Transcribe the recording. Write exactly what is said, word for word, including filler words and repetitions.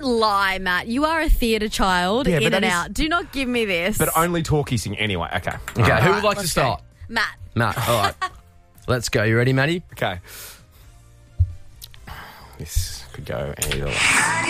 lie, Matt. You are a theatre child Yeah, in but and that is- out. Do not give me this. But only talkie sing anyway. Okay. Okay, All who right. would like to let's start? Matt. Matt, all right. Let's go. You ready, Maddie? Okay. This could go either way.